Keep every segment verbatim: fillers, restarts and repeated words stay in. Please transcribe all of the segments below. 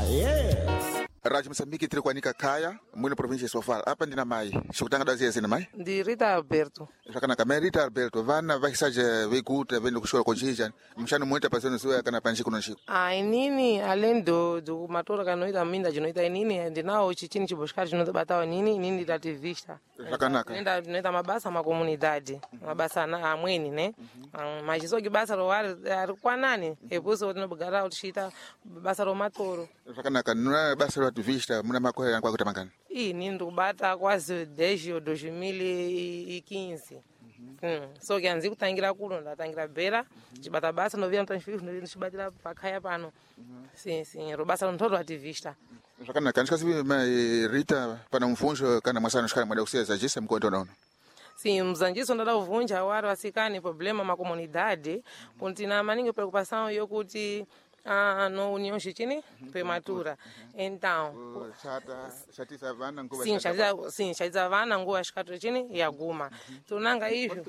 Rádio Moçambique tiri kwanika kaya mwino província de Sofala apa ndina mai xikutanga da zese na mai ndi Rita Alberto jakana kama Rita Alberto vana vakisaje vekuta vendo kushola konjija mshano mweta paseno siwe kana panchi kuno nshiko ai nini além do do matora kanoita minda jinoita nini ndinawo chichini chiboshikari chinobatawa nini nini dativista jakanaka nenda nenda mabasa ma comunidade mabasa na amweni ne machizoki basa ro ari kwanani epuso tinobugara utishita basa ro matoro jakanaka nuna basa ro ativista muna makoya kwa kutamangana ii nini ndikubata quase desde o dois mil e quinze Mm. So que anzi kutangira kuno ndatangira bera chibata basa novia mtanshiri ndichibatira pakhaya pano sim sim robasa ntoto ativista jakana kanishika sibi mai Rita pana mfunjo kana mwasana shikana mwada kuseza jisa mkondo naona sim mzanjiso ndada uvunja waro asikani problema ma comunidade kuntina maningi preocupação yokuti Ah, no união chitini prematura. Então, chata chatiza vana nguva sim, chatiza sim, chatiza vana nguva shikatu chini yaguma. Tunanga isho.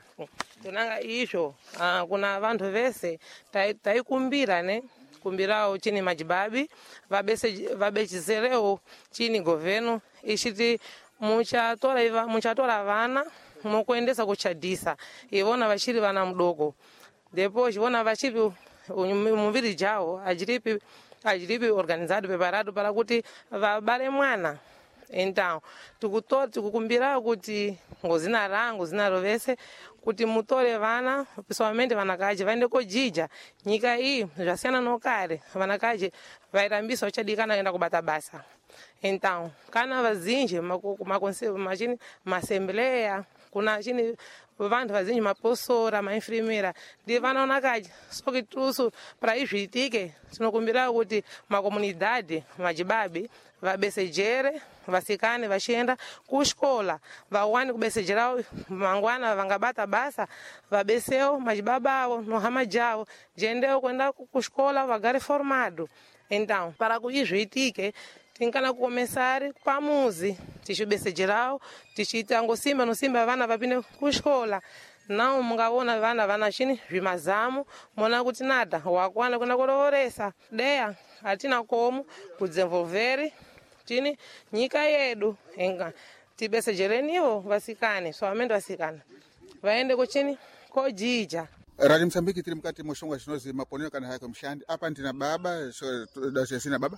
Tunanga isho. Ah, kuna vantu vese tai tai kumbira ne kumbirao chini majibabi vabese vabechizereo chini governo ishiti muchatora iva muchatora vana mukuendesa kuchadisa ivona vachiri vana mdoko depois vona vachiri muviri jao ajiripi ajiripi organizado preparado para kuti vabale mwana então tukutora tukukumbira kuti ngozina rangu zina rovese kuti mutore vana pessoalmente vanakaje vaende kojija nyika iyi zvasiyana nokare vanakaje vairambisa uchadikana enda kubata basa então kana vazinji makonselho machini masembleya kuna chini vantu vazinji maposora mainfrimera ndi vanaona kaje so que tuso para izvitike tinokumbira kuti makomunidade majibabi vabesejere vasikane vachienda kuxikola vawane kubesejerawo mangwana vangabata basa vabeseo majibabao nohama jao jendeo kwenda kuxikola vagare formado então para kuizvitike tinkana kukomesari pamuzi tichibesejerawo tichiita ngosimba nosimba vana vapinde kuxikola não mungaona vana vana chini zvimazamu mona kuti nada wakwana kwenda kurovoresa deya hatina komu kudesenvolvere chini nyika yedu enga tibesejereniwo vasikane soamente vasikana vaende kuchini kojija Radio Msambiki tiri mkati moshongwa chinozi maponeo kana hako mshandi apa ndina baba so dasina baba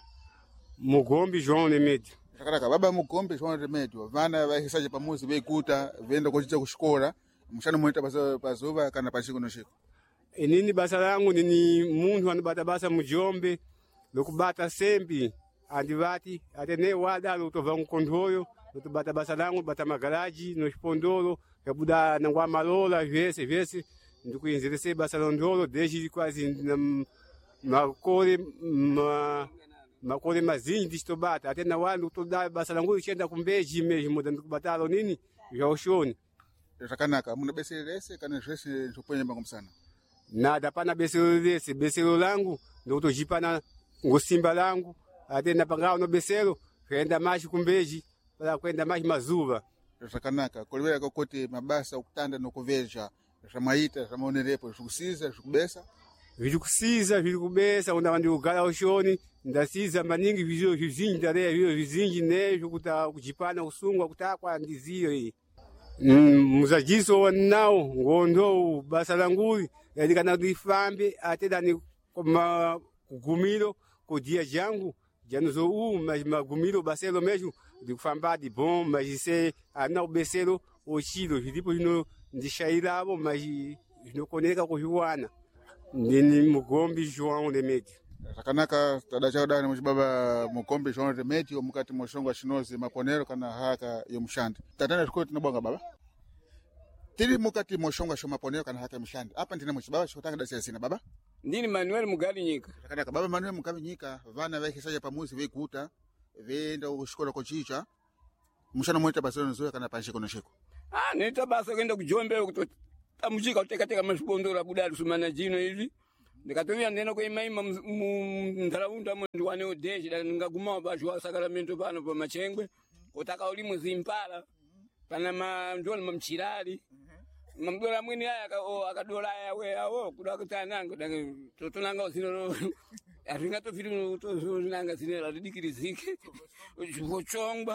Mugombi João Remédio. Jakaraka baba Mugombi João Remédio vana vahisaje pamuzi veikuta venda kuchicha kuxikola mshano mweta pazo pazuva kana pachiko noshiko Inini basa langu nini munhu anabata basa mujombe lokubata sembi andivati atene wada lotova mkondoyo lotubata basa langu bata magaraji no spondolo yabuda nangwa malola vese vese ndikuinzirese basa londolo desde quase na makore ma makore mazinji distobata atena wandu toda basa langu chenda kumbeji mesmo dando kubatalo nini ya oshoni Jakanaka muna beselese kana zvese ndoponye bango msana nada pana beselo lese beselo langu ndo tojipana ngosimba langu atena pangao no beselo kwenda maji kumbeji para kwenda maji mazuva Jakanaka kolwera kokoti mabasa ukutanda nokuveja zvamaita zvamaonerepo zvikusiza zvikubesa vikusiza vikubesa unda ndi ugala oshoni ndasiza maningi vizio vizinji ndare vio vizinji ne vikuta kujipana usungwa kutakwa ndiziyo iyi muzajiso wanao ngondo basa langu yalikana difambe ateda ni koma kugumilo kodia jangu januzo u magumilo baselo mesmo dikufamba di bom magise ana obeselo ochilo vilipo ino ndishairabo maji inokoneka kuhiwana nini Mugombi João Remédio. Jakanaka tadacha dani muchibaba Mugombi João Remédio mukati moshongwa chinozi maponero kana haka yomshandi tatana zvikoti tinobonga baba tiri mukati moshongwa shomaponero kana haka yomshandi apa ndine muchibaba chotanga dasi sina baba ndini Manuel Mugabi Nyika Jakanaka baba Manuel Mugabi Nyika vana vahisaje pamuzi veikuta venda kuxikola kochicha mushana mweta basono zoya kana panshiko noshiko ah nita basa kwenda kujombe kuto tamuchika uteka teka masipondora budali sumana jino hivi ndikatovia nena kwa imaima mndaraunda mndi wane odeji ngaguma bajwa sakaramento pano pa machengwe utaka ulimu zimpala pana ma ndolo mamchirali mamdora mwini haya akadola yawe awo kuda kutana nango totonanga usino aringatofiri kutozonanga zine radidikirizike vochongwa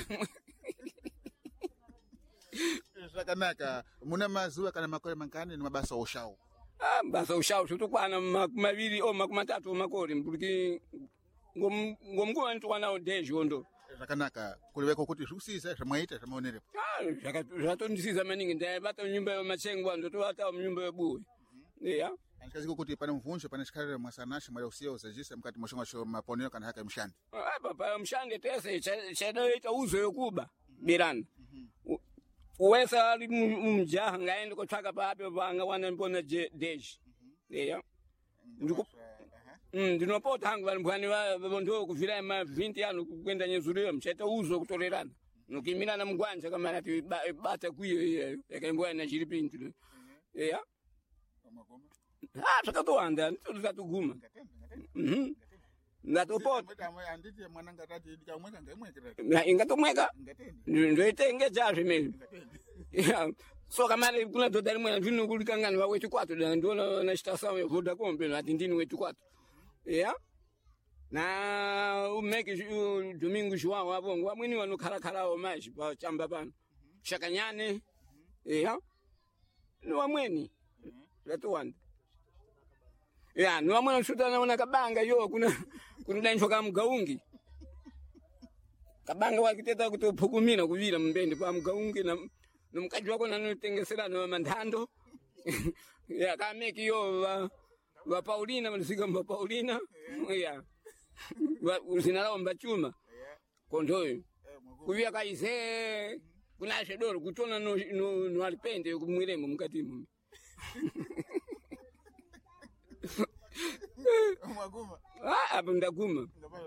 zvakanaka. Muna mazuva kana makore mangani nemabasa oshawo? Ah, basa oshawo zvotokwana maviri o makumi matatu makore mburiki ngomnguva nditokwana dezho ndo. Zvakanaka. Kureveko kuti zvikusiza zvamaita zvamaonerepo? Ah, zvatondisiza maningi ndaibata munyumba yemachengwa ndotovata munyumba yebuwe. Eya. Andikaziko kuti pane mvunjo pane chikarire mwasanashe mwari usiya uzajisa mukati moshonga sho maponero kana haka mshandi. Ah, papa mshandi tese chadaita uzo yokuba birana. Uwesa ali mjaha ngaende kotsvaka pape panga wana mbona deji. Eya. Ndiko Mm, ndinopota hangu vanhu ndo kuvhira ma vhinti ano kuenda nyezuriyo mcheta uzo kutorerana. Nokimirana mugwanja kama ati bata kuyo yakaimboya na chiripintu. Eya. Ah, zvakatowanda ndikatoguma. Mhm. Ngatopota. Anditi mwana ngatati ndikamweka ngaimwekera. Na ingatomweka. Ndoite jazve mimi. Yeah. So kama kuna dodha rimwe ndino kulikangana wa wetu kwatu ndiona na chitasawe voda kombe ati ndini wetu kwatu. Yeah. Na umeke domingo João hapo ngwa mwini wanokhala khalao maji pa chamba pano. Shakanyane. Yeah. Ni wamweni. Latowanda. Yeah, ni wamweni shuta naona kabanga yo kuna kuna nchoka mgaungi. Kabanga wakiteta kutophukumina kuvira mbende pa mgaungi na nomukadzi wako nanotengeserana mandhando. Yeah, kameki yo wa, wa Paulina msika mba Paulina. Yeah. Wa usinalao mbachuma. Kondoyo. Kuvia kaise kuna shedoro kutona no no, no alipende kumwiremo mukati mu. Mwaguma. Ah, apo ndaguma.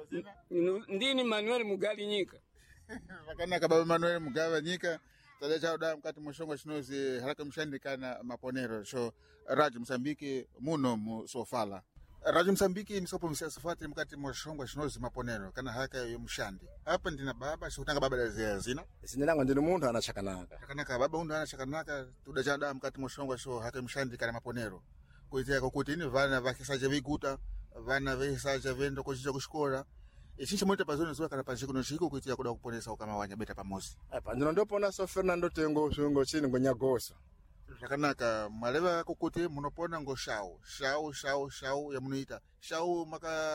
Ndini Manuel Mugali Nyika. Zvakanaka baba Manuel Mugali Nyika. Tada chauda mukati moshonga chinozi haraka mshandi kana maponero. So Raj Msambiki muno musofala. Raj Msambiki nisopo msafati mukati moshonga chinozi maponero kana haraka yo mshandi. Hapa ndina baba sikutanga baba da zina. Sinilanga ndino muntu anachakanaka. Chakanaka baba undu anachakanaka tuda chauda mukati moshonga sho haraka mshandi kana maponero. Kuitia kuti ni vana vakisaje viguta, vana vesaje vendo kuchija kushikora. Ichinchi mwita pazoni zuwa kana panjiko no chiko kuitia kuda kuponesa ukama wanya beta pamosi. Apa ndino ndopona so Fernando Tengo shungo chini ngonyagoso. Zvakanaka maleva kukuti munopona ngo shau, shau shau shau ya munoita. Shau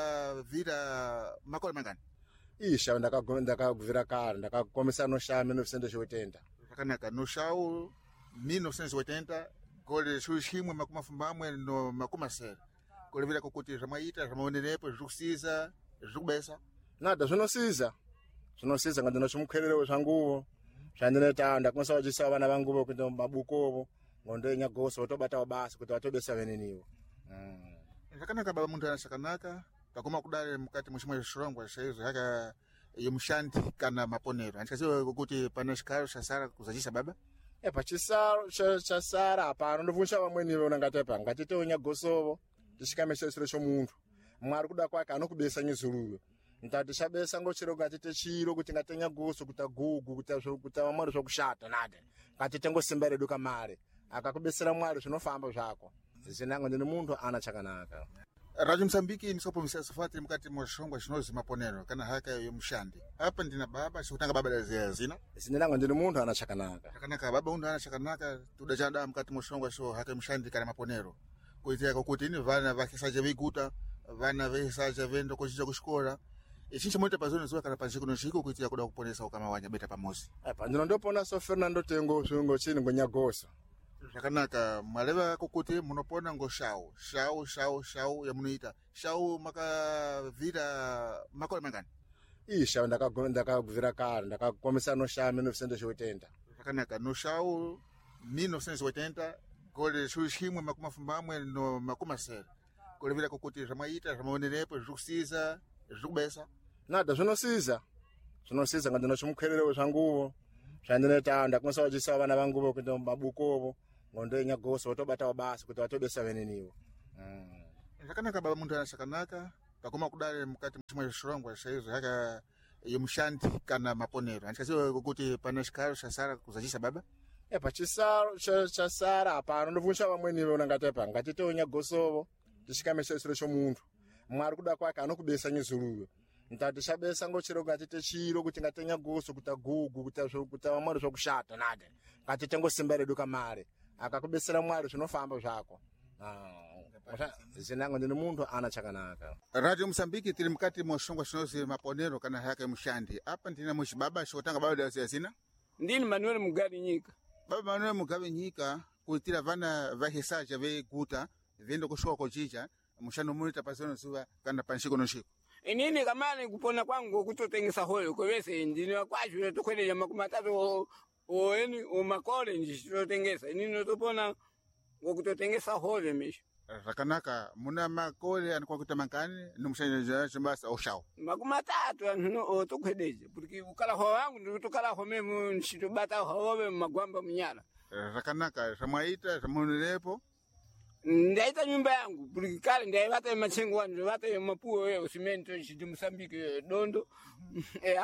makavira makore mangani. Ii shau ndakagona ndakagvira kare ndakakomesa no shau mille neuf cent oitenta. Zvakanaka no shau mille neuf cent oitenta gole shushimwe makuma fumbamwe no makuma sera. Gole vira kukuti zvamaita zvamaonerepo zvikusiza zvikubesa. Nada zvinosiza. Zvinosiza ngandino chimukherero zvanguvo. Zvandineta ndakonsa wachisa vana vanguvo kuita mabukovo. Ngondo nyagoso otobata basi kuti watobesa veneniwo. Mm. Zvakanaka baba muntu anachakanaka takoma kudare mukati mushimwe shirongwa shaizo haka yemshandi kana maponero. Andikaziwa kuti pana chikaro chasara kuzachisa baba? E pachisaro chasara pano ndovuncha vamweni vona ngatepa ngatite nyagosovo tishikamesesero chomuntu. Mwari kuda kwake anokubesa nyezuluyo. Ntati chabesa ngochero ngatite chiro kuti ngatenya goso kutagugu kuti vamwari zvokushata nade. Ngatite ngosimbere duka mare. Akakubesera mwari zvinofamba zvako. Zinango ndine muntu anachakanaka. Raj Msambiki nisopo msafati mukati moshonga chinozi maponero kana haka yo mshandi. Hapa ndina baba sikutanga baba da zina. Zinango ndine muntu anachakanaka. Chakanaka baba undu anachakanaka tuda chauda mukati moshonga sho haka mshandi kana maponero. Kuitia kuti ni vana vakisaje viguta, vana vesaje vendo kuchija kushikora. Ichinchi mwita pazoni zuwa kana panjiko no chiko kuitia kuda kuponesa ukama wanya beta pamosi. Apa ndino ndopona so Fernando Tengo shungo chini ngonyagoso. Zvakanaka maleva kukuti munopona ngo shau, shau shau shau ya munoita. Shau makavira makore mangani. Ii shau ndakagona ndakagvira kare ndakakomesa no shau mille neuf cent oitenta. Zvakanaka no shau mille neuf cent oitenta gole shushimwe makuma fumbamwe no makuma sera. Gole vira kukuti zvamaita zvamaonerepo zvikusiza zvikubesa. Nada zvinosiza. Zvinosiza ngandino chimukherero zvanguvo. Zvandineta ndakonsa wachisa vana vanguvo kuita mabukovo. Ngondo nyagoso otobata basi kuti watobesa veneniwo. Mm. Zvakanaka baba muntu anachakanaka takoma kudare mukati mushimwe shirongwa shaizo haka yemshandi kana maponero. Andikaziwa kuti pana chikaro chasara kuzachisa baba? E pachisaro chasara pano ndovuncha vamweni vona ngatepa ngatite nyagosovo tishikamesesero chomuntu. mwari kuda kwake anokubesa nyezuruwe ntati shabesa ngochero ngatite chiro kuti ngatenya goso kuti gugu kuti kuti mwari zvokushata nade ngatite ngosimba redu kamare akakubesera mwari zvinofamba zvako ah zinango ndine munhu ana chakanaka. Radio Msambiki tiri mkati moshongwa shinozi maponero kana hake mshandi apa ndina muchibaba shotanga baba dasi yasina ndini Manuel Mugabe Nyika. Baba Manuel Mugabe Nyika kuitira vana vahesaja veguta vendo kushoka kochicha mushano mulita pasono suwa kana panshiko noshiko inini kamani kupona kwangu kutotengesa holo kwese ndini kwashu tokweleja makumatatu o eni o makole nditotengesa inini notopona ngokutotengesa holo misho rakanaka muna makole anakwa kutamankani nomushanje chambasa oshao makumatatu anno tokwedeje porque ukala ho wangu ndikutokala ho memu nshitobata howe magwamba munyala rakanaka shamwaita shamunerepo ndaita nyumba yangu porque kale ndaivata machengo wanu ndaivata mapuo yo cimento chidi Msambiki dondo yeah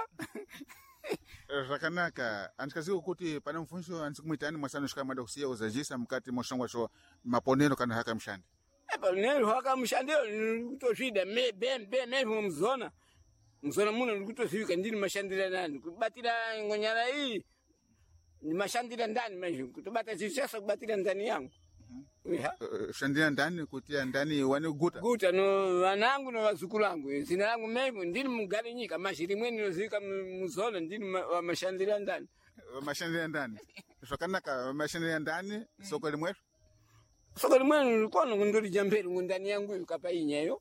rakanaka antikaziko kuti pana mfunso ansikumwitani mwasano shika mwada kusiya uzajisa mkati moshongwa sho maponero kana haka mshandi epa nero haka mshandi kutosvida me ben ben me mzona mzona muno ndikutosvika ndini mashandira nani kubatira ngonyara hii ni mashandira ndani manje kutobata chisesa kubatira ndani yangu yeah. Uh, shandira ndani kutia ndani wani guta guta no wanangu no wazukulu wangu zina langu mimi ndini Mugabe Nyika mashiri mweni nozika mzona ndini wa mashandira ndani mashandira ndani shokanaka mashandira ndani soko limwe soko limwe likono ngondori jamberi ngondani yangu yukapa inyeyo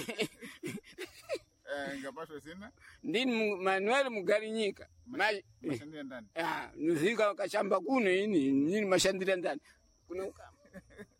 eh ngapaso sina ndini Manuel Mugabe Nyika mashandira ndani ah nozika kashamba kuno ini ndini mashandira ndani kuna ukama